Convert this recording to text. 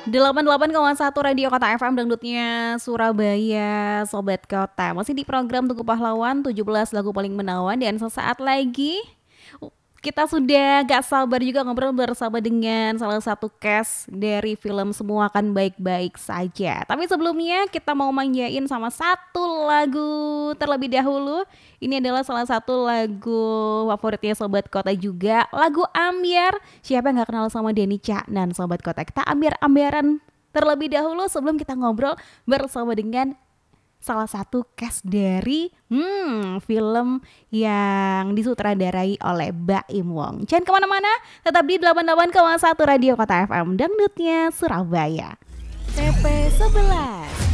88,1 Radio Kota FM dangdutnya Surabaya, Sobat Kota. Masih di program Tugu Pahlawan, 17 lagu paling menawan. Dan sesaat lagi kita sudah gak sabar juga ngobrol bersama dengan salah satu cast dari film Semua Akan Baik-Baik Saja. Tapi sebelumnya kita mau manjain sama satu lagu terlebih dahulu. Ini adalah salah satu lagu favoritnya Sobat Kota juga, lagu Ambyar. Siapa yang gak kenal sama Denny Caknan, Sobat Kota? Kita ambyar-ambyaran terlebih dahulu sebelum kita ngobrol bersama dengan salah satu cast dari film yang disutradarai oleh Baim Wong. Jangan kemana-mana, tetap di 88,1 Radio Kota FM, dangdutnya Surabaya. TP 11